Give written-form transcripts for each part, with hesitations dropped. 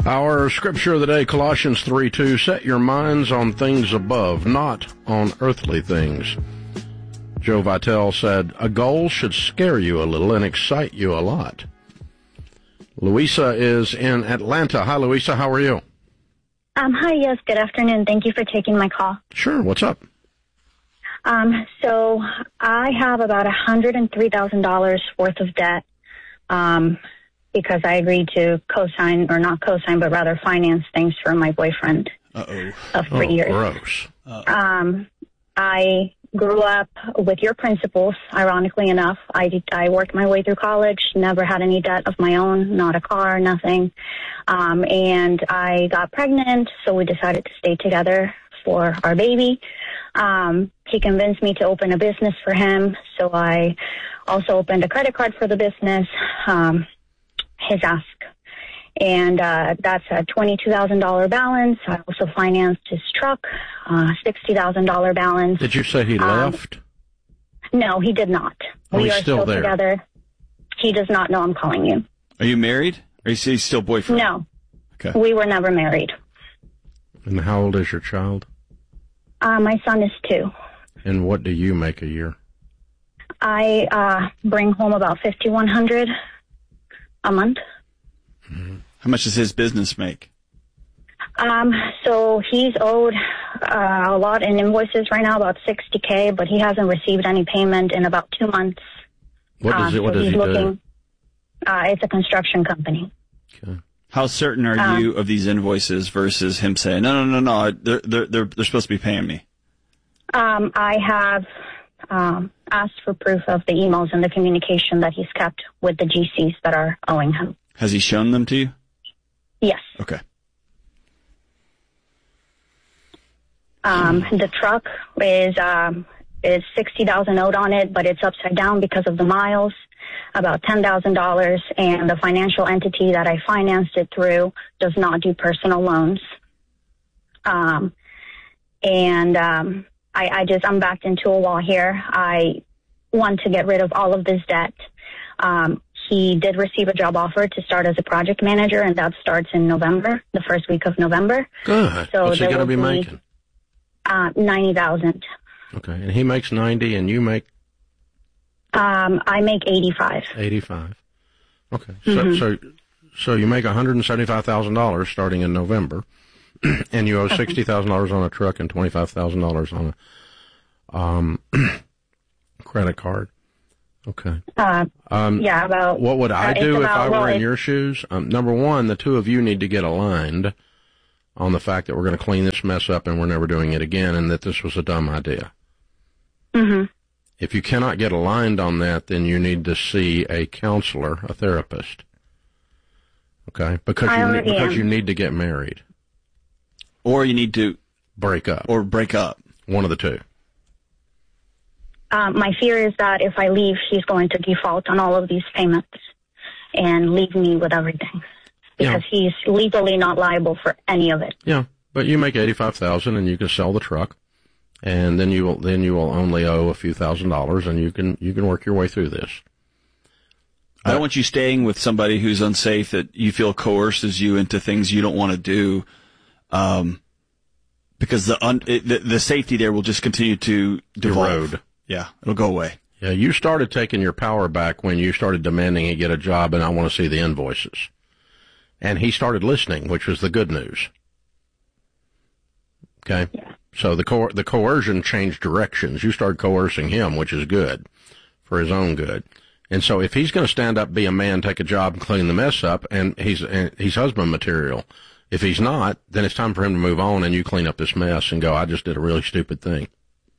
Our scripture of the day, Colossians 3:2, set your minds on things above, not on earthly things. Joe Vitale said, a goal should scare you a little and excite you a lot. Louisa is in Atlanta. Hi, Louisa. How are you? Hi, yes, good afternoon. Thank you for taking my call. Sure. What's up? So I have about $103,000 worth of debt because I agreed to co-sign, or not co-sign, but rather finance things for my boyfriend of 3 years. Gross. I grew up with your principles, ironically enough. I worked my way through college, never had any debt of my own, not a car, nothing. And I got pregnant, so we decided to stay together for our baby. He convinced me to open a business for him, so I also opened a credit card for the business, his ask. And that's a $22,000 balance. I also financed his truck, $60,000 balance. Did you say he left? No, he did not. Oh, we he's are still there. Together. He does not know I'm calling you. Are you married? Or is he still boyfriend? No. Okay. We were never married. And how old is your child? My son is 2. And what do you make a year? I bring home about $5,100 a month. Mm-hmm. How much does his business make? So he's owed a lot in invoices right now, about $60K, but he hasn't received any payment in about 2 months. What does he do? It's a construction company. Okay. How certain are you of these invoices versus him saying, no, they're supposed to be paying me? I have asked for proof of the emails and the communication that he's kept with the GCs that are owing him. Has he shown them to you? Yes. Okay. The truck is $60,000 owed on it, but it's upside down because of the miles, about $10,000, and the financial entity that I financed it through does not do personal loans. I'm backed into a wall here. I want to get rid of all of this debt. He did receive a job offer to start as a project manager, and that starts in November, the first week of November. Good. So what's he going to be making? $90,000. Okay. And he makes 90 and you make? I make 85. 85. Okay. Mm-hmm. So you make $175,000 starting in November, and you owe $60,000 on a truck and $25,000 on a credit card. Okay. About. What would I do if I were in your shoes? Number one, the two of you need to get aligned on the fact that we're going to clean this mess up and we're never doing it again, and that this was a dumb idea. Mm-hmm. If you cannot get aligned on that, then you need to see a counselor, a therapist. Okay? Because you need to get married. Or you need to break up. One of the two. My fear is that if I leave, he's going to default on all of these payments and leave me with everything. Because he's legally not liable for any of it. Yeah, but you make $85,000 and you can sell the truck, and then you will only owe a few $1,000s, and you can work your way through this. I don't want you staying with somebody who's unsafe, that you feel coerces you into things you don't want to do, because the safety there will just continue to devolve. Erode. Yeah, it'll go away. Yeah, you started taking your power back when you started demanding he get a job, and I want to see the invoices. And he started listening, which was the good news. Okay? Yeah. So the coercion changed directions. You started coercing him, which is good, for his own good. And so if he's going to stand up, be a man, take a job, and clean the mess up, and he's husband material. If he's not, then it's time for him to move on, and you clean up this mess and go, I just did a really stupid thing.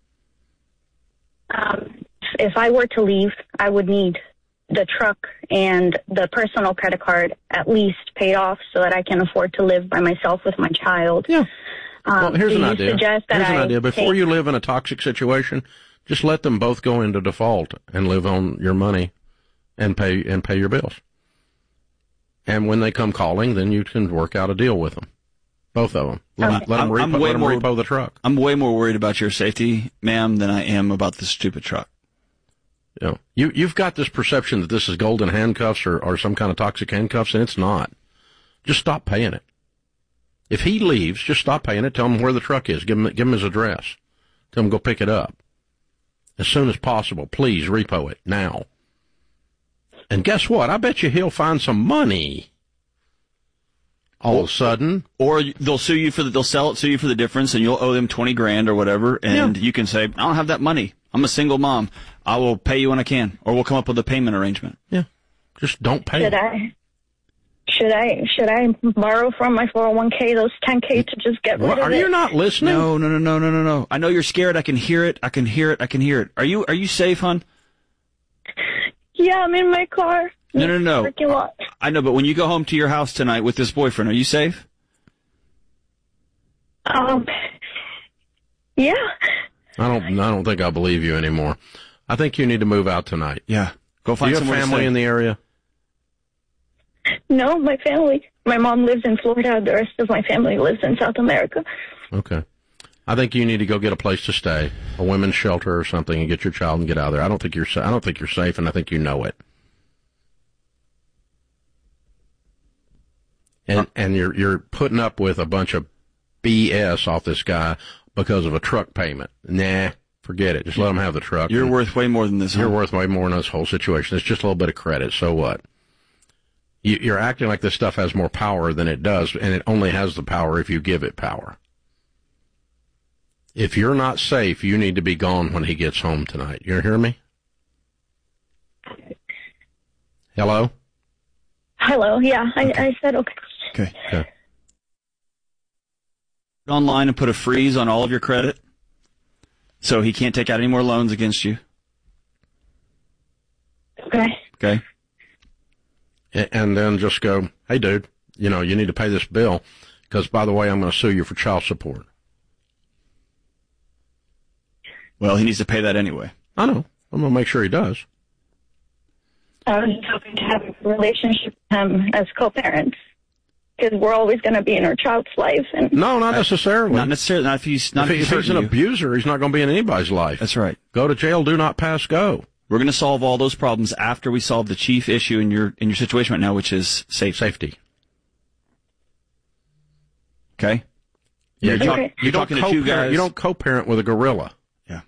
If I were to leave, I would need the truck and the personal credit card at least paid off so that I can afford to live by myself with my child. Yeah. Well, here's an idea. Before you live in a toxic situation, just let them both go into default and live on your money and pay your bills. And when they come calling, then you can work out a deal with them. Both of them. Let them repo the truck. I'm way more worried about your safety, ma'am, than I am about this stupid truck. You know, you've got this perception that this is golden handcuffs or some kind of toxic handcuffs, and it's not. Just stop paying it. If he leaves, just stop paying it. Tell him where the truck is. Give him his address. Tell him go pick it up as soon as possible. Please repo it now. And guess what? I bet you he'll find some money all of a sudden. Or they'll sue you they'll sue you for the difference, and you'll owe them $20,000 or whatever, and you can say, I don't have that money. I'm a single mom. I will pay you when I can, or we'll come up with a payment arrangement. Yeah. Just don't pay it. Should I borrow from my 401k those $10K to just get rid of it? Are you not listening? No. I know you're scared. I can hear it. Are you safe, hon? Yeah, I'm in my car. No. I know, but when you go home to your house tonight with this boyfriend, are you safe? Yeah. I don't think I believe you anymore. I think you need to move out tonight. Yeah. Go find somewhere. Do you have family in the area? No, my mom lives in Florida. The rest of my family lives in South America. Okay. I think you need to go get a place to stay, a women's shelter or something, and get your child and get out of there. I don't think you're safe, and I think you know it. And you're putting up with a bunch of BS off this guy because of a truck payment. Nah, forget it. Just let him have the truck. You're worth way more than this. You're worth way more than this whole situation. It's just a little bit of credit. So what? You're acting like this stuff has more power than it does, and it only has the power if you give it power. If you're not safe, you need to be gone when he gets home tonight. You hear me? Hello? Hello, yeah. I said okay. Okay. Online and put a freeze on all of your credit so he can't take out any more loans against you. Okay. And then just go, hey, dude, you need to pay this bill because, by the way, I'm going to sue you for child support. Well, he needs to pay that anyway. I know. I'm going to make sure he does. I was hoping to have a relationship with him as co-parents because we're always going to be in our child's life. And no, not necessarily. Not necessarily. Not if he's an abuser, he's not going to be in anybody's life. That's right. Go to jail, do not pass go. We're going to solve all those problems after we solve the chief issue in your situation right now, which is safety. Okay? Yeah, you're talking to two guys. You don't co-parent with a gorilla. Yeah.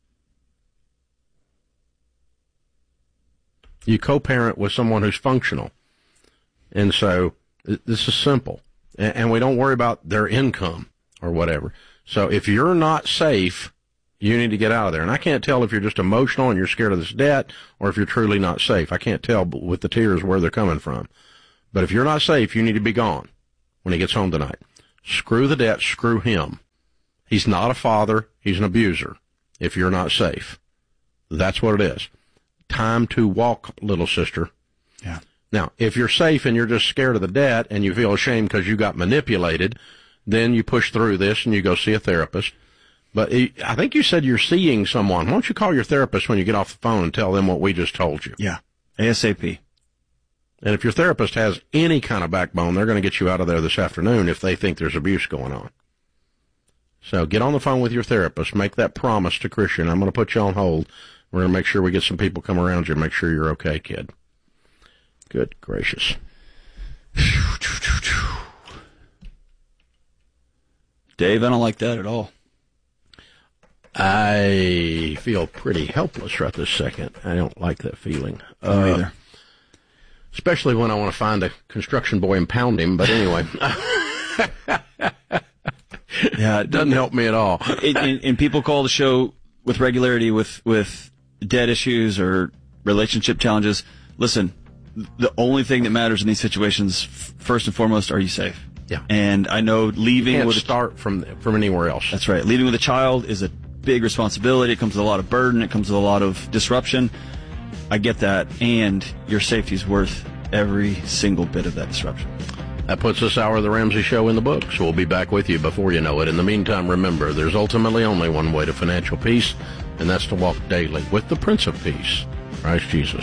You co-parent with someone who's functional. And so this is simple. And we don't worry about their income or whatever. So if you're not safe, you need to get out of there. And I can't tell if you're just emotional and you're scared of this debt or if you're truly not safe. I can't tell with the tears where they're coming from. But if you're not safe, you need to be gone when he gets home tonight. Screw the debt, screw him. He's not a father. He's an abuser if you're not safe. That's what it is. Time to walk, little sister. Yeah. Now, if you're safe and you're just scared of the debt and you feel ashamed because you got manipulated, then you push through this and you go see a therapist. But I think you said you're seeing someone. Why don't you call your therapist when you get off the phone and tell them what we just told you? Yeah, ASAP. And if your therapist has any kind of backbone, they're going to get you out of there this afternoon if they think there's abuse going on. So get on the phone with your therapist. Make that promise to Christian. I'm going to put you on hold. We're going to make sure we get some people come around you and make sure you're okay, kid. Good gracious. Dave, I don't like that at all. I feel pretty helpless right this second. I don't like that feeling. Either. Especially when I want to find a construction boy and pound him, but anyway. Yeah, it doesn't help me at all. And people call the show with regularity with debt issues or relationship challenges. Listen, the only thing that matters in these situations, first and foremost, are you safe? Yeah. And I know leaving you can't with start from anywhere else. That's right. Leaving with a child is a big responsibility. It comes with a lot of burden. It comes with a lot of disruption. I get that. And your safety is worth every single bit of that disruption. That puts this hour of the Ramsey Show in the books. We'll be back with you before you know it. In the meantime, remember, there's ultimately only one way to financial peace, and that's to walk daily with the Prince of Peace, Christ Jesus.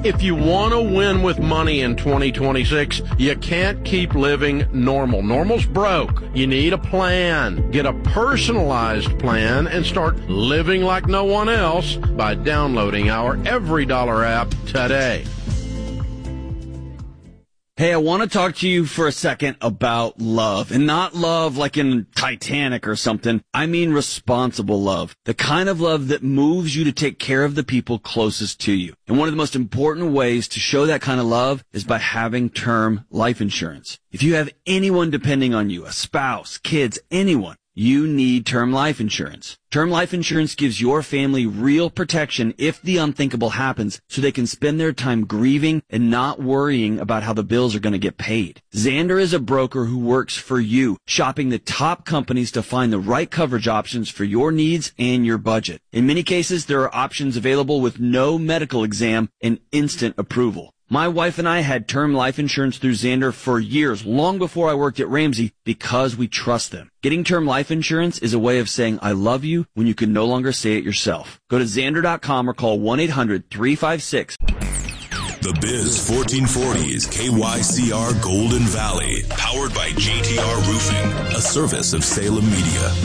If you want to win with money in 2026, you can't keep living normal. Normal's broke. You need a plan. Get a personalized plan and start living like no one else by downloading our Every Dollar app today. Hey, I want to talk to you for a second about love, and not love like in Titanic or something. I mean responsible love, the kind of love that moves you to take care of the people closest to you. And one of the most important ways to show that kind of love is by having term life insurance. If you have anyone depending on you, a spouse, kids, anyone, you need term life insurance. Term life insurance gives your family real protection if the unthinkable happens, so they can spend their time grieving and not worrying about how the bills are going to get paid. Xander is a broker who works for you, shopping the top companies to find the right coverage options for your needs and your budget. In many cases, there are options available with no medical exam and instant approval. My wife and I had term life insurance through Xander for years, long before I worked at Ramsey, because we trust them. Getting term life insurance is a way of saying I love you when you can no longer say it yourself. Go to Xander.com or call 1-800-356. The Biz 1440 is KYCR Golden Valley, powered by JTR Roofing, a service of Salem Media.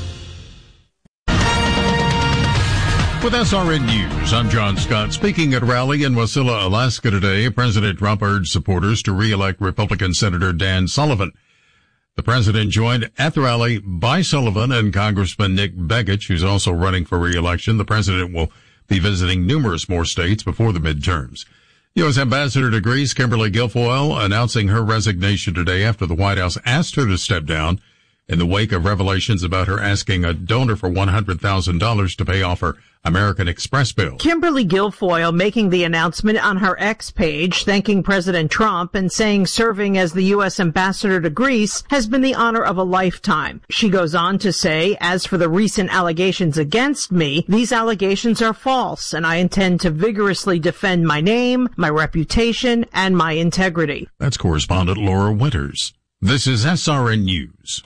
With SRN News, I'm John Scott. Speaking at a rally in Wasilla, Alaska today, President Trump urged supporters to re-elect Republican Senator Dan Sullivan. The president joined at the rally by Sullivan and Congressman Nick Begich, who's also running for re-election. The president will be visiting numerous more states before the midterms. U.S. Ambassador to Greece, Kimberly Guilfoyle, announcing her resignation today after the White House asked her to step down in the wake of revelations about her asking a donor for $100,000 to pay off her American Express bill. Kimberly Guilfoyle making the announcement on her X page, thanking President Trump and saying serving as the U.S. ambassador to Greece has been the honor of a lifetime. She goes on to say, as for the recent allegations against me, these allegations are false, and I intend to vigorously defend my name, my reputation, and my integrity. That's correspondent Laura Winters. This is SRN News.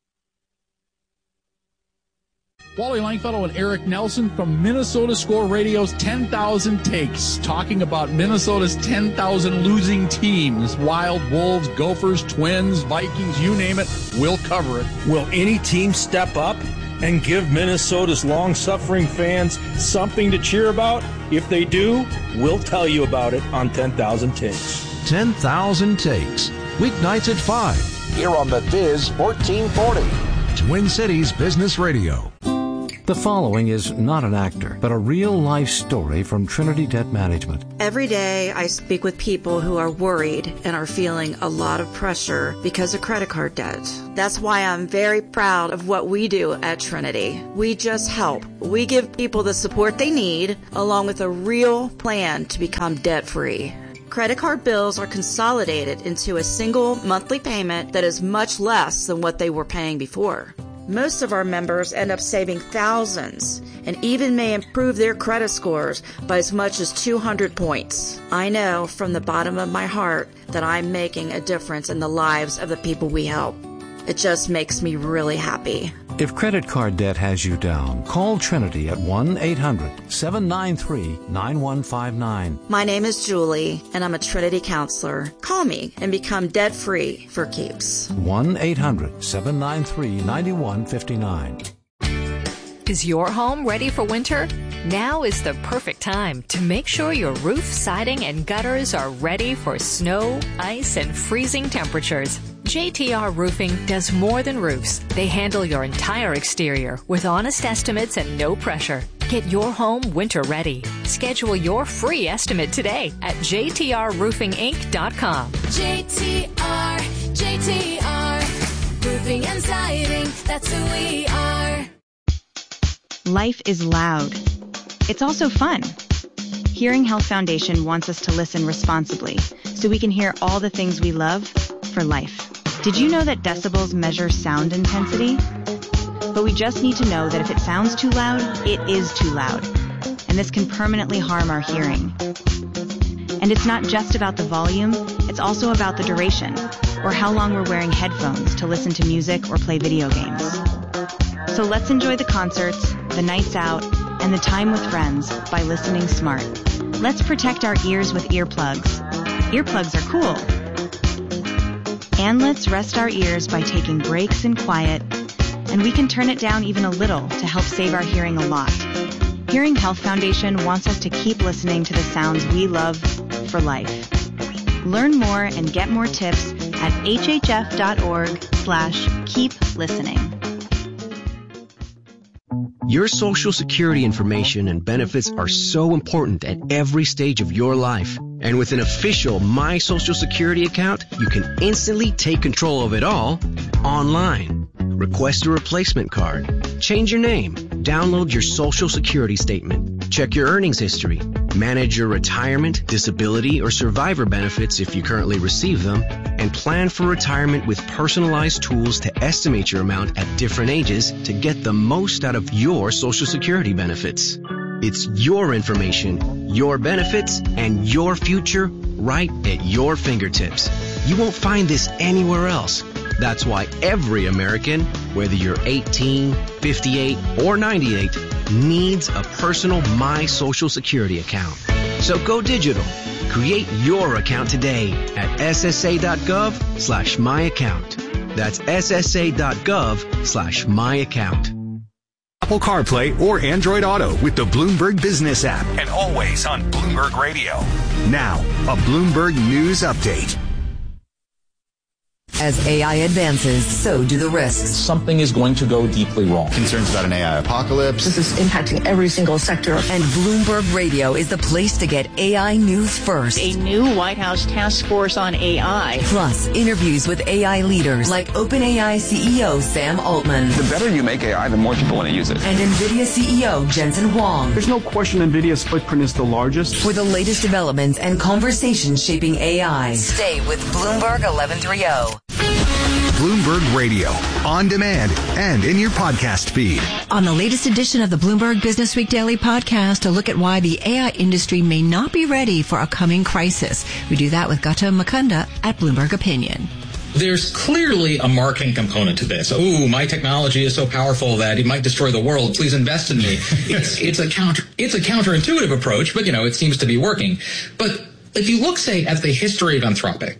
Wally Langfellow and Eric Nelson from Minnesota Score Radio's 10,000 Takes, talking about Minnesota's 10,000 losing teams. Wild, Wolves, Gophers, Twins, Vikings, you name it, we'll cover it. Will any team step up and give Minnesota's long-suffering fans something to cheer about? If they do, we'll tell you about it on 10,000 Takes. 10,000 Takes, weeknights at 5. Here on the Biz 1440. Twin Cities Business Radio. The following is not an actor, but a real-life story from Trinity Debt Management. Every day I speak with people who are worried and are feeling a lot of pressure because of credit card debt. That's why I'm very proud of what we do at Trinity. We just help. We give people the support they need, along with a real plan to become debt-free. Credit card bills are consolidated into a single monthly payment that is much less than what they were paying before. Most of our members end up saving thousands and even may improve their credit scores by as much as 200 points. I know from the bottom of my heart that I'm making a difference in the lives of the people we help. It just makes me really happy. If credit card debt has you down, call Trinity at 1-800-793-9159. My name is Julie, and I'm a Trinity counselor. Call me and become debt-free for keeps. 1-800-793-9159. Is your home ready for winter? Now is the perfect time to make sure your roof, siding, and gutters are ready for snow, ice, and freezing temperatures. JTR Roofing does more than roofs. They handle your entire exterior with honest estimates and no pressure. Get your home winter ready. Schedule your free estimate today at jtrroofinginc.com. JTR Roofing and Siding, that's who we are. Life is loud. It's also fun. Hearing Health Foundation wants us to listen responsibly so we can hear all the things we love for life. Did you know that decibels measure sound intensity? But we just need to know that if it sounds too loud, it is too loud. And this can permanently harm our hearing. And it's not just about the volume, it's also about the duration, or how long we're wearing headphones to listen to music or play video games. So let's enjoy the concerts, the nights out, and the time with friends by listening smart. Let's protect our ears with earplugs. Earplugs are cool. And let's rest our ears by taking breaks in quiet. And we can turn it down even a little to help save our hearing a lot. Hearing Health Foundation wants us to keep listening to the sounds we love for life. Learn more and get more tips at hhf.org/keep listening. Your Social Security information and benefits are so important at every stage of your life. And with an official My Social Security account, you can instantly take control of it all online. Request a replacement card. Change your name. Download your Social Security statement. Check your earnings history. Manage your retirement, disability, or survivor benefits if you currently receive them. And plan for retirement with personalized tools to estimate your amount at different ages to get the most out of your Social Security benefits. It's your information, your benefits, and your future right at your fingertips. You won't find this anywhere else. That's why every American, whether you're 18, 58, or 98, needs a personal My Social Security account. So go digital. Create your account today at ssa.gov/myaccount. That's ssa.gov/myaccount. Apple CarPlay or Android Auto with the Bloomberg Business app and always on Bloomberg Radio. Now, a Bloomberg News Update. As AI advances, so do the risks. Something is going to go deeply wrong. Concerns about an AI apocalypse. This is impacting every single sector. And Bloomberg Radio is the place to get AI news first. A new White House task force on AI. Plus, interviews with AI leaders like OpenAI CEO Sam Altman. The better you make AI, the more people want to use it. And NVIDIA CEO Jensen Huang. There's no question NVIDIA's footprint is the largest. For the latest developments and conversations shaping AI. Stay with Bloomberg 1130. Bloomberg Radio, on demand and in your podcast feed. On the latest edition of the Bloomberg Business Week Daily Podcast, a look at why the AI industry may not be ready for a coming crisis. We do that with Gautam Mukunda at Bloomberg Opinion. There's clearly a marketing component to this. Oh, my technology is so powerful that it might destroy the world. Please invest in me. It's a counterintuitive approach, but it seems to be working. But if you look, say, at the history of Anthropic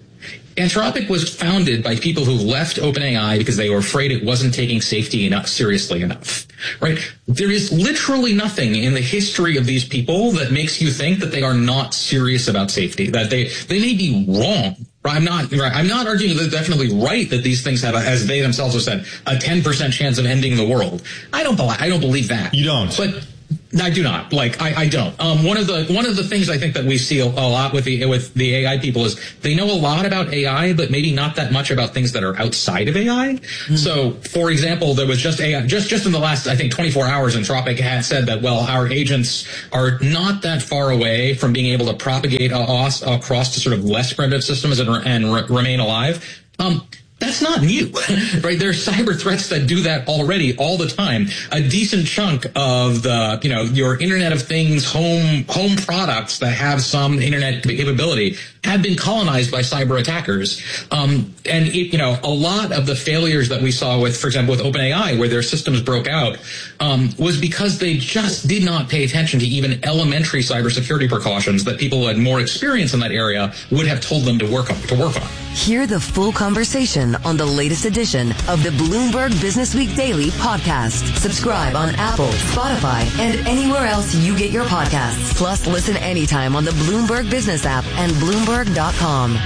was founded by people who left OpenAI because they were afraid it wasn't taking safety seriously enough, right? There is literally nothing in the history of these people that makes you think that they are not serious about safety, that they may be wrong. I'm not arguing that they're definitely right that these things have, as they themselves have said, a 10% chance of ending the world. I don't believe that. You don't. But I do not. I don't. One of the things I think that we see a lot with the AI people is they know a lot about AI, but maybe not that much about things that are outside of AI. Mm-hmm. So, for example, there was just AI, just in the last, I think, 24 hours, Anthropic had said that, well, our agents are not that far away from being able to propagate across to sort of less primitive systems and remain alive. That's not new, right? There are cyber threats that do that already all the time. A decent chunk of the, your Internet of Things home products that have some internet capability have been colonized by cyber attackers. And a lot of the failures that we saw with, for example, with OpenAI, where their systems broke out, was because they just did not pay attention to even elementary cybersecurity precautions that people who had more experience in that area would have told them to work on. Hear the full conversation on the latest edition of the Bloomberg Business Week Daily Podcast. Subscribe on Apple, Spotify, and anywhere else you get your podcasts. Plus, listen anytime on the Bloomberg Business app and Bloomberg.com.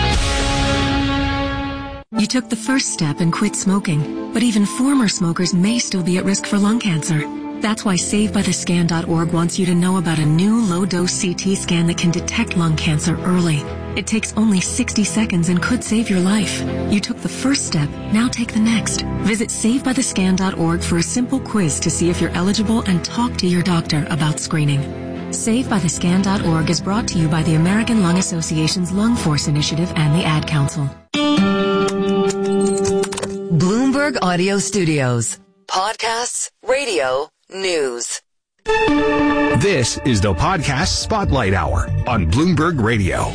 You took the first step and quit smoking, but even former smokers may still be at risk for lung cancer. That's why SaveByTheScan.org wants you to know about a new low-dose CT scan that can detect lung cancer early. It takes only 60 seconds and could save your life. You took the first step, now take the next. Visit SaveByTheScan.org for a simple quiz to see if you're eligible and talk to your doctor about screening. SaveByTheScan.org is brought to you by the American Lung Association's Lung Force Initiative and the Ad Council. Bloomberg Audio Studios. Podcasts, radio, news. This is the Podcast Spotlight Hour on Bloomberg Radio.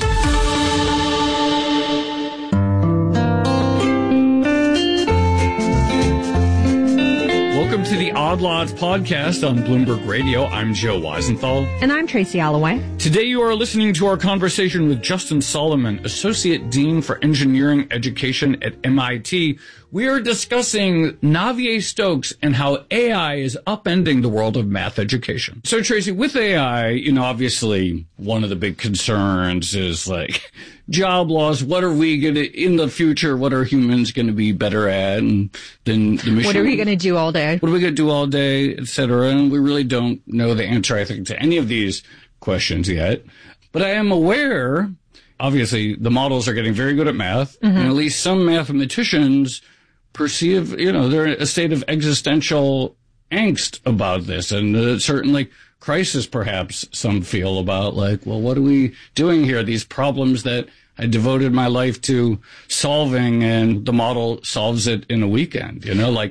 Welcome to the Odd Lots podcast on Bloomberg Radio. I'm Joe Weisenthal. And I'm Tracy Alloway. Today you are listening to our conversation with Justin Solomon, Associate Dean for Engineering Education at MIT. We are discussing Navier-Stokes and how AI is upending the world of math education. So, Tracy, with AI, obviously one of the big concerns is like job loss. What are we going to, in the future, what are humans going to be better at than the machine? What are we going to do all day? What are we going to do all day, et cetera? And we really don't know the answer, I think, to any of these questions yet. But I am aware, obviously, the models are getting very good at math, and at least some mathematicians perceive, they're in a state of existential angst about this, and certainly crisis, perhaps, some feel about, like, well, what are we doing here? These problems that I devoted my life to solving, and the model solves it in a weekend,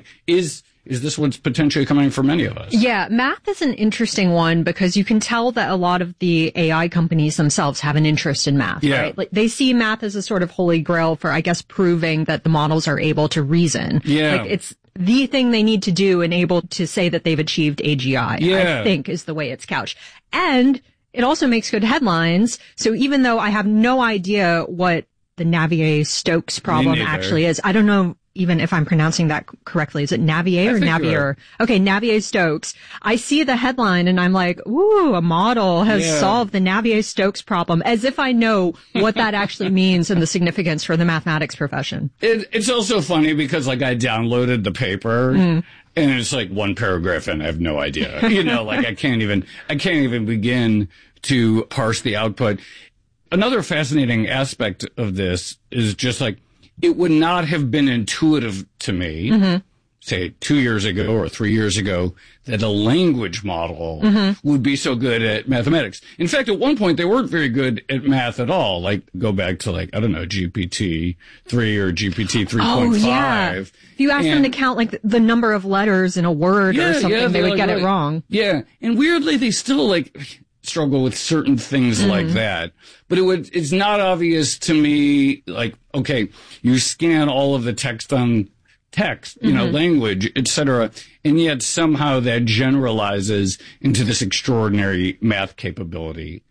is this what's potentially coming for many of us? Yeah, math is an interesting one because you can tell that a lot of the AI companies themselves have an interest in math, right? Like they see math as a sort of holy grail for, I guess, proving that the models are able to reason. Yeah. Like it's the thing they need to do and able to say that they've achieved AGI, I think is the way it's couched. And it also makes good headlines. So even though I have no idea what the Navier-Stokes problem actually is, I don't know even if I'm pronouncing that correctly. Is it Navier or Navier? Okay, Navier-Stokes. I see the headline and I'm like, ooh, a model has solved the Navier-Stokes problem, as if I know what that actually means and the significance for the mathematics profession. It's also funny because, like, I downloaded the paper and it's like one paragraph and I have no idea. I can't even begin to parse the output. Another fascinating aspect of this is just like, it would not have been intuitive to me, say 2 years ago or 3 years ago, that a language model would be so good at mathematics. In fact, at one point, they weren't very good at math at all. Like, go back to GPT-3 or GPT 3.5. Oh, yeah. If you asked them to count, the number of letters in a word or something, they would get it wrong. Yeah. And weirdly, they still, struggle with certain things like that. But it's not obvious to me, okay, you scan all of the text on text, language, etc., and yet somehow that generalizes into this extraordinary math capability.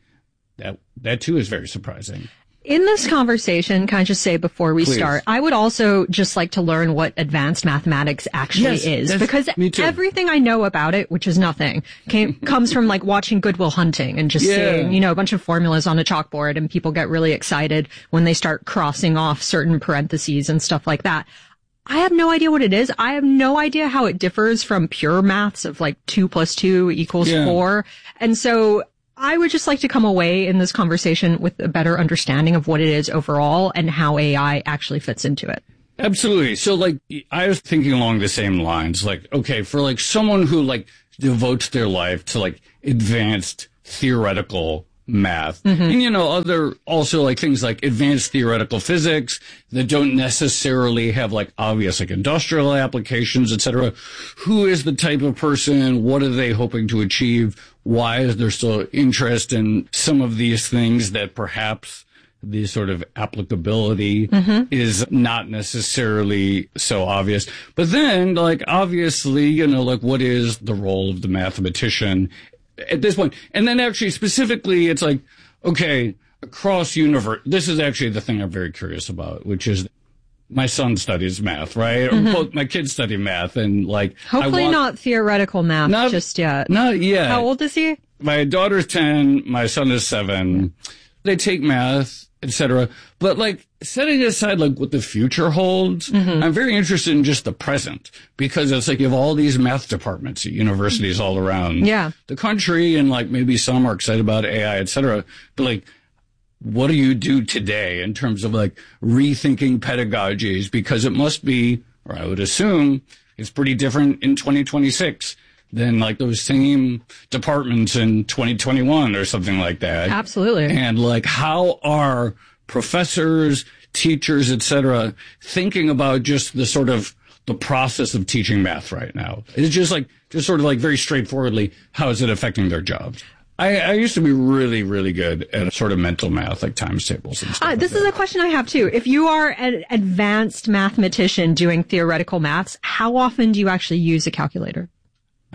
That too is very surprising. In this conversation, can I just say before we start, I would also just like to learn what advanced mathematics actually is, because everything I know about it, which is nothing, comes from watching Good Will Hunting and just seeing, a bunch of formulas on a chalkboard, and people get really excited when they start crossing off certain parentheses and stuff like that. I have no idea what it is. I have no idea how it differs from pure maths of 2 + 2 = 4. And so I would just like to come away in this conversation with a better understanding of what it is overall and how AI actually fits into it. Absolutely. So, I was thinking along the same lines. Okay, for someone who devotes their life to advanced theoretical math, and other also things like advanced theoretical physics that don't necessarily have obvious industrial applications, etc. Who is the type of person? What are they hoping to achieve? Why is there still interest in some of these things that perhaps the sort of applicability is not necessarily so obvious? But then, obviously, what is the role of the mathematician at this point? And then actually specifically, it's okay, across universe, this is actually the thing I'm very curious about, which is my son studies math, right? Or both my kids study math, and hopefully not theoretical math just yet. Not yet. How old is he? My daughter's 10, my son is 7. They take math, etc. But setting aside what the future holds, I'm very interested in just the present, because it's you have all these math departments at universities all around the country, and maybe some are excited about AI, etc. But what do you do today in terms of rethinking pedagogies? Because it must be, or I would assume, it's pretty different in 2026 than those same departments in 2021 or something like that. Absolutely. And how are professors, teachers, etc., thinking about just the sort of the process of teaching math right now? It's just very straightforwardly, how is it affecting their jobs? I used to be really, really good at sort of mental math, times tables and stuff. This is a question I have too. If you are an advanced mathematician doing theoretical maths, how often do you actually use a calculator?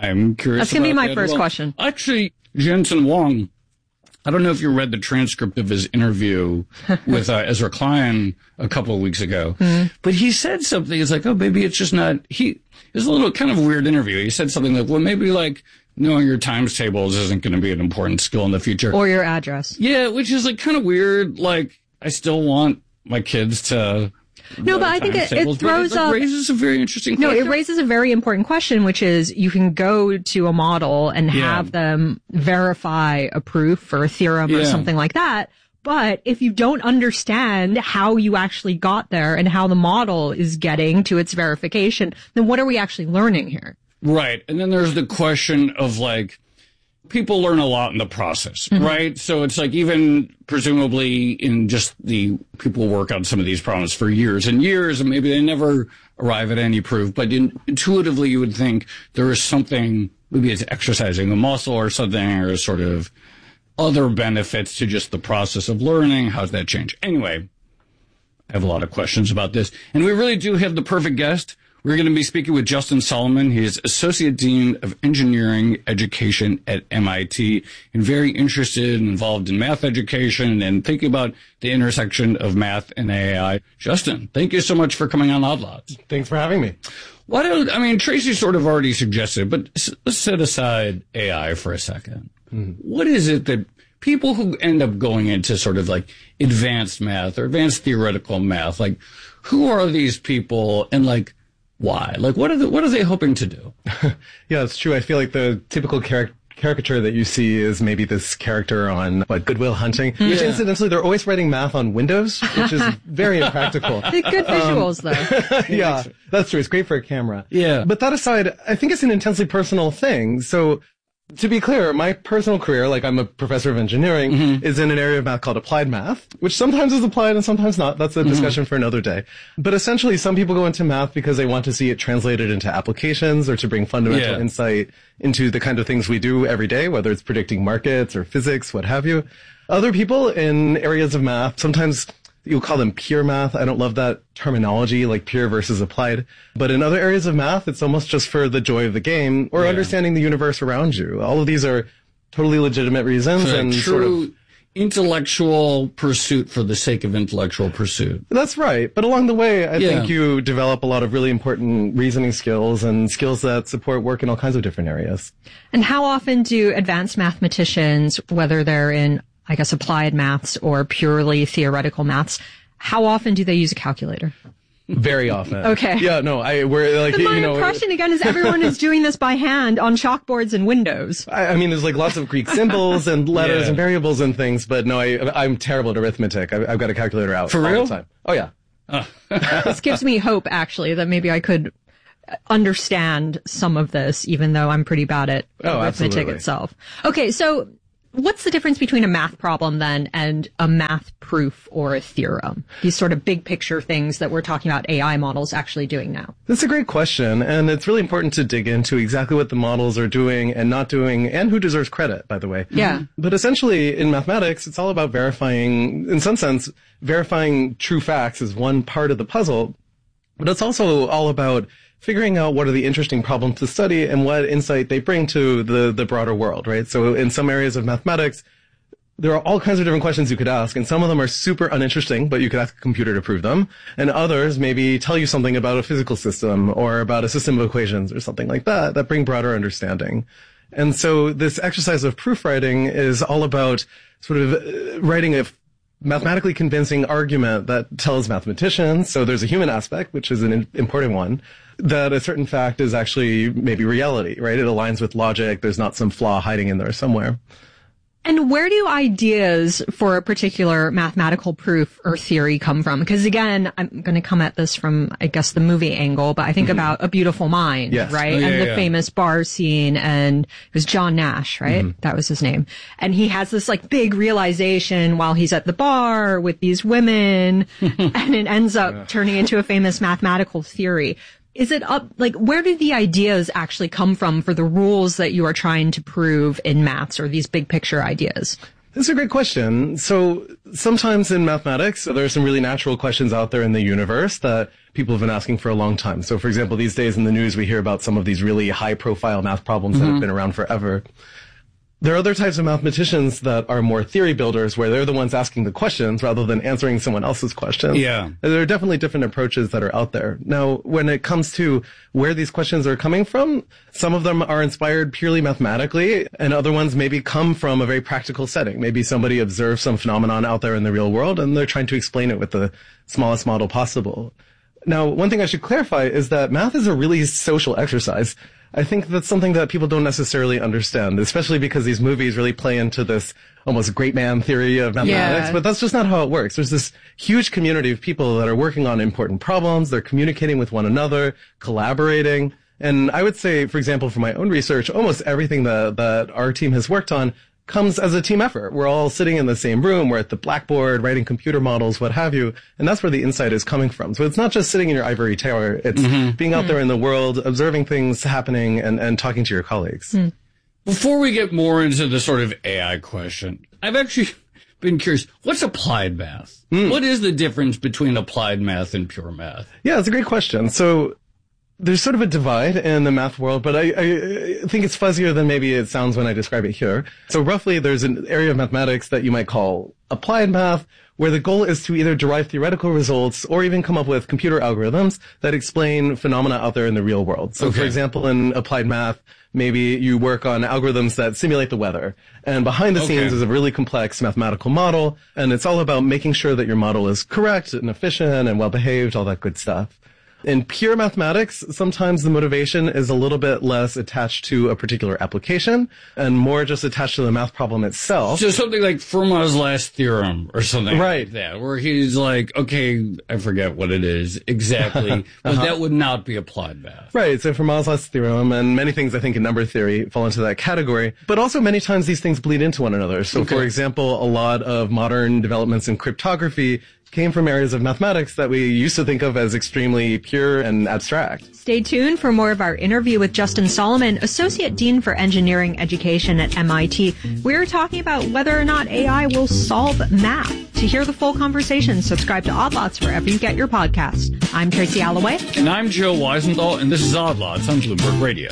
I'm curious. That's going to be my that first as well. question. Actually, Jensen Huang, I don't know if you read the transcript of his interview with Ezra Klein a couple of weeks ago, but he said something. It's like, oh, maybe it's just not. It was a little kind of weird interview. He said something like, well, maybe like knowing your times tables isn't going to be an important skill in the future. Or your address. Yeah, which is like kind of weird. Like, I still want my kids to. No, but I think it throws up. Raises a very interesting question. No, it raises a very important question, which is you can go to a model and have them verify a proof or a theorem or something like that. But if you don't understand how you actually got there and how the model is getting to its verification, then what are we actually learning here? Right. And then there's the question of like, people learn a lot in the process, right? So it's like even presumably in just the people work on some of these problems for years and years, and maybe they never arrive at any proof. But intuitively, you would think there is something, maybe it's exercising a muscle or something, or sort of other benefits to just the process of learning. How's that change? Anyway, I have a lot of questions about this. And we really do have the perfect guest. We're going to be speaking with Justin Solomon. He is Associate Dean of Engineering Education at MIT and very interested and involved in math education and thinking about the intersection of math and AI. Justin, thank you so much for coming on Odd Lots. Thanks for having me. Tracy sort of already suggested, but let's set aside AI for a second. What is it that people who end up going into sort of like advanced math or advanced theoretical math, like who are these people and like, why? Like, what are they hoping to do? Yeah, it's true. I feel like the typical caricature that you see is maybe this character on Good Will Hunting, which incidentally, they're always writing math on Windows, which is very impractical. Good visuals, though. Yeah, that's true. It's great for a camera. Yeah. But that aside, I think it's an intensely personal thing. So, to be clear, my personal career, like I'm a professor of engineering, is in an area of math called applied math, which sometimes is applied and sometimes not. That's a discussion for another day. But essentially, some people go into math because they want to see it translated into applications or to bring fundamental insight into the kind of things we do every day, whether it's predicting markets or physics, what have you. Other people in areas of math, sometimes you'll call them pure math. I don't love that terminology, like pure versus applied. But in other areas of math, it's almost just for the joy of the game or understanding the universe around you. All of these are totally legitimate reasons. So and true sort of intellectual pursuit for the sake of intellectual pursuit. That's right. But along the way, I think you develop a lot of really important reasoning skills and skills that support work in all kinds of different areas. And how often do advanced mathematicians, whether they're in applied maths or purely theoretical maths, how often do they use a calculator? Very often. Okay. Yeah, no, we're like, my impression again is everyone is doing this by hand on chalkboards and windows. I mean, there's like lots of Greek symbols and letters and variables and things, but no, I'm terrible at arithmetic. I've got a calculator out for real all the time. Oh yeah. This gives me hope, actually, that maybe I could understand some of this, even though I'm pretty bad at arithmetic itself. Okay, so what's the difference between a math problem then and a math proof or a theorem? These sort of big picture things that we're talking about AI models actually doing now. That's a great question. And it's really important to dig into exactly what the models are doing and not doing and who deserves credit, by the way. Yeah. But essentially in mathematics, it's all about verifying, in some sense, verifying true facts is one part of the puzzle. But it's also all about figuring out what are the interesting problems to study and what insight they bring to the broader world, right? So in some areas of mathematics, there are all kinds of different questions you could ask, and some of them are super uninteresting, but you could ask a computer to prove them. And others maybe tell you something about a physical system or about a system of equations or something like that bring broader understanding. And so this exercise of proof writing is all about sort of writing a mathematically convincing argument that tells mathematicians, so there's a human aspect, which is an important one, that a certain fact is actually maybe reality, right? It aligns with logic. There's not some flaw hiding in there somewhere. And where do ideas for a particular mathematical proof or theory come from? Because again, I'm going to come at this from, I guess, the movie angle, but I think about A Beautiful Mind, right? And the famous bar scene, and it was John Nash, right? That was his name. And he has this like big realization while he's at the bar with these women, and it ends up turning into a famous mathematical theory. Is it up, like, where do the ideas actually come from for the rules that you are trying to prove in maths or these big picture ideas? This is a great question. So sometimes in mathematics, there are some really natural questions out there in the universe that people have been asking for a long time. So for example, these days in the news, we hear about some of these really high profile math problems that have been around forever. There are other types of mathematicians that are more theory builders, where they're the ones asking the questions rather than answering someone else's questions. Yeah. There are definitely different approaches that are out there. Now, when it comes to where these questions are coming from, some of them are inspired purely mathematically, and other ones maybe come from a very practical setting. Maybe somebody observed some phenomenon out there in the real world, and they're trying to explain it with the smallest model possible. Now, one thing I should clarify is that math is a really social exercise. I think that's something that people don't necessarily understand, especially because these movies really play into this almost great man theory of mathematics, but that's just not how it works. There's this huge community of people that are working on important problems. They're communicating with one another, collaborating. And I would say, for example, for my own research, almost everything that our team has worked on comes as a team effort. We're all sitting in the same room. We're at the blackboard, writing computer models, what have you. And that's where the insight is coming from. So it's not just sitting in your ivory tower. It's being out there in the world, observing things happening and talking to your colleagues. Before we get more into the sort of AI question, I've actually been curious. What's applied math? What is the difference between applied math and pure math? Yeah, it's a great question. So there's sort of a divide in the math world, but I think it's fuzzier than maybe it sounds when I describe it here. So roughly, there's an area of mathematics that you might call applied math, where the goal is to either derive theoretical results or even come up with computer algorithms that explain phenomena out there in the real world. So for example, in applied math, maybe you work on algorithms that simulate the weather. And behind the scenes is a really complex mathematical model, and it's all about making sure that your model is correct and efficient and well-behaved, all that good stuff. In pure mathematics, sometimes the motivation is a little bit less attached to a particular application and more just attached to the math problem itself. So something like Fermat's last theorem or something like that, where he's like, okay, I forget what it is exactly, but that would not be applied math. Right. So Fermat's last theorem and many things I think in number theory fall into that category, but also many times these things bleed into one another. So for example, a lot of modern developments in cryptography came from areas of mathematics that we used to think of as extremely pure and abstract. Stay tuned for more of our interview with Justin Solomon, Associate Dean for Engineering Education at MIT. We're talking about whether or not AI will solve math. To hear the full conversation, subscribe to Odd Lots wherever you get your podcasts. I'm Tracy Alloway. And I'm Joe Weisenthal, and this is Odd Lots on Bloomberg Radio.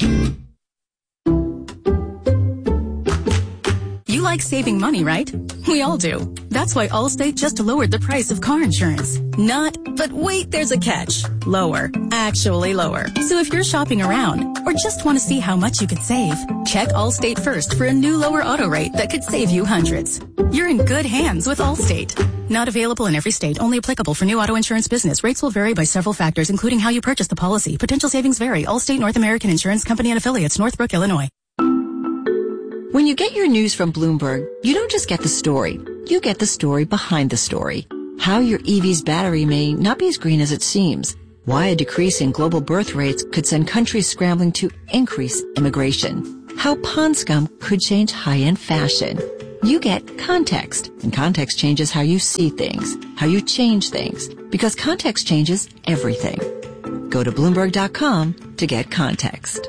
You like saving money, right? We all do. That's why Allstate just lowered the price of car insurance. But wait, there's a catch. Lower. Actually lower. So if you're shopping around or just want to see how much you could save, check Allstate first for a new lower auto rate that could save you hundreds. You're in good hands with Allstate. Not available in every state. Only applicable for new auto insurance business. Rates will vary by several factors, including how you purchase the policy. Potential savings vary. Allstate North American Insurance Company and Affiliates, Northbrook, Illinois. When you get your news from Bloomberg, you don't just get the story. You get the story behind the story. How your EV's battery may not be as green as it seems. Why a decrease in global birth rates could send countries scrambling to increase immigration. How pond scum could change high-end fashion. You get context, and context changes how you see things, how you change things, because context changes everything. Go to Bloomberg.com to get context.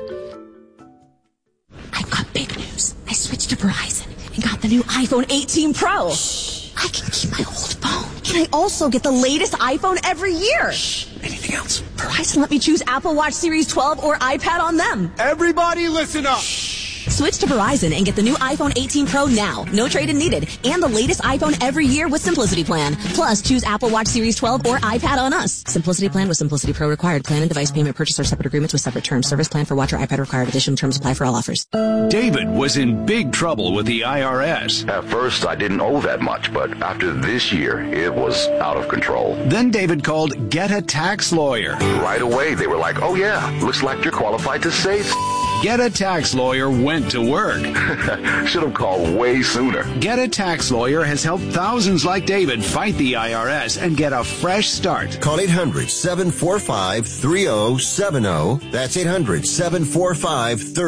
I've got big news. I switched to Verizon and got the new iPhone 18 Pro. Shh. I can keep my old phone. Can I also get the latest iPhone every year? Shh. Anything else? Verizon let me choose Apple Watch Series 12 or iPad on them. Everybody listen up. Shh. Switch to Verizon and get the new iPhone 18 Pro now. No trade-in needed. And the latest iPhone every year with Simplicity Plan. Plus, choose Apple Watch Series 12 or iPad on us. Simplicity Plan with Simplicity Pro required. Plan and device payment purchase are separate agreements with separate terms. Service plan for watch or iPad required. Additional terms apply for all offers. David was in big trouble with the IRS. At first, I didn't owe that much, but after this year, it was out of control. Then David called Get a Tax Lawyer. Right away, they were like, oh yeah, looks like you're qualified to save. Get a Tax Lawyer went to work. Should have called way sooner. Get a Tax Lawyer has helped thousands like David fight the IRS and get a fresh start. Call 800-745-3070. That's 800-745-3070.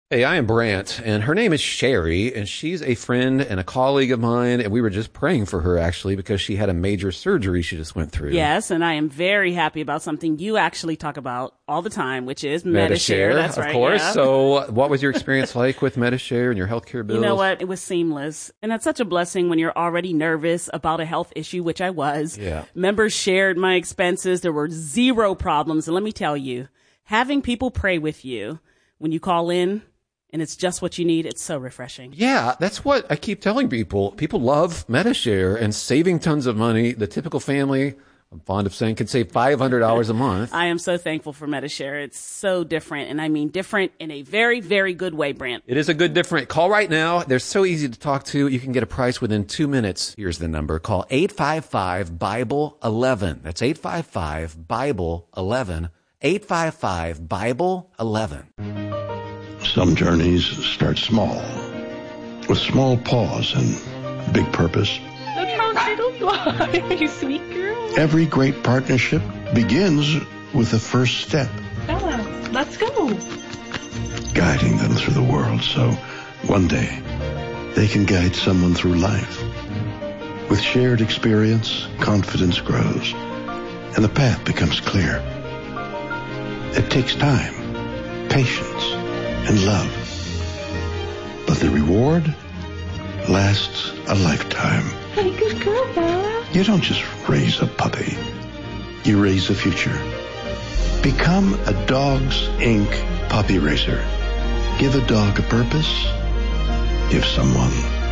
Hey, I am Brant, and her name is Sherry, and she's a friend and a colleague of mine, and we were just praying for her, actually, because she had a major surgery she just went through. Yes, and I am very happy about something you actually talk about all the time, which is Medi-Share. That's right. Of course. Yeah. So what was your experience like with Medi-Share and your healthcare bills? You know what? It was seamless. And that's such a blessing when you're already nervous about a health issue, which I was. Yeah. Members shared my expenses. There were zero problems. And let me tell you, having people pray with you when you call in, and it's just what you need, it's so refreshing. Yeah, that's what I keep telling people. People love Medi-Share and saving tons of money. The typical family, I'm fond of saying, can save $500 a month. I am so thankful for Medi-Share. It's so different, and I mean different in a very, very good way, Brant. It is a good different. Call right now. They're so easy to talk to. You can get a price within 2 minutes. Here's the number. Call 855-BIBLE-11. That's 855-BIBLE-11. 855-BIBLE-11. Some journeys start small, with small pause and big purpose. Look how little you are, you sweet girl. Every great partnership begins with the first step. Bella, let's go. Guiding them through the world so one day they can guide someone through life. With shared experience, confidence grows, and the path becomes clear. It takes time, patience, and love. But the reward lasts a lifetime. Hey, good girl, Bella. You don't just raise a puppy. You raise a future. Become a Dogs Inc. puppy raiser. Give a dog a purpose. Give someone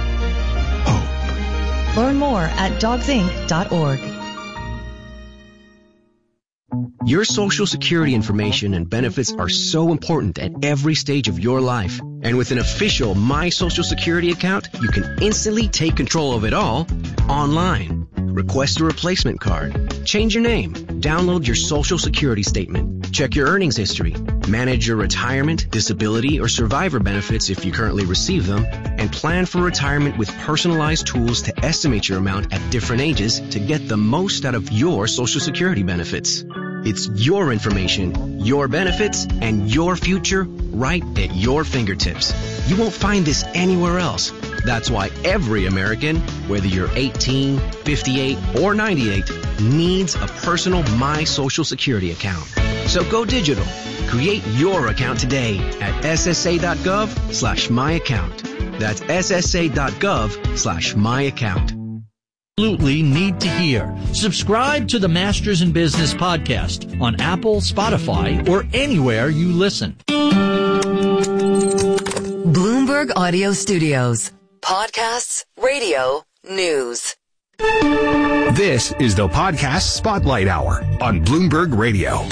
hope. Learn more at dogsinc.org. Your Social Security information and benefits are so important at every stage of your life. And with an official My Social Security account, you can instantly take control of it all online. Request a replacement card. Change your name. Download your Social Security statement. Check your earnings history. Manage your retirement, disability, or survivor benefits if you currently receive them. And plan for retirement with personalized tools to estimate your amount at different ages to get the most out of your Social Security benefits. It's your information, your benefits, and your future right at your fingertips. You won't find this anywhere else. That's why every American, whether you're 18, 58, or 98, needs a personal My Social Security account. So go digital. Create your account today at ssa.gov/myaccount. That's ssa.gov/myaccount. Absolutely need to hear. Subscribe to the Masters in Business podcast on Apple, Spotify, or anywhere you listen. Bloomberg Audio Studios. Podcasts, radio, news. This is the Podcast Spotlight Hour on Bloomberg Radio.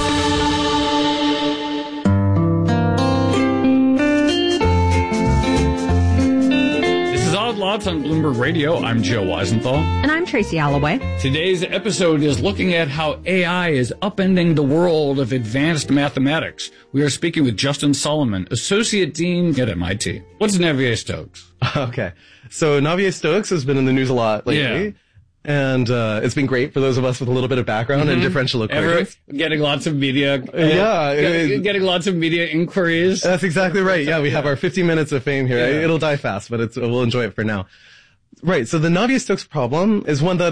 Lots on Bloomberg Radio. I'm Joe Weisenthal. And I'm Tracy Alloway. Today's episode is looking at how AI is upending the world of advanced mathematics. We are speaking with Justin Solomon, Associate Dean at MIT. What's Navier-Stokes? Okay. So Navier-Stokes has been in the news a lot lately. Yeah. And it's been great for those of us with a little bit of background and differential equations. Getting lots of media. Getting lots of media inquiries. That's exactly right. Yeah, we have our 15 minutes of fame here. Yeah. It'll die fast, but we'll enjoy it for now. Right. So the Navier-Stokes problem is one that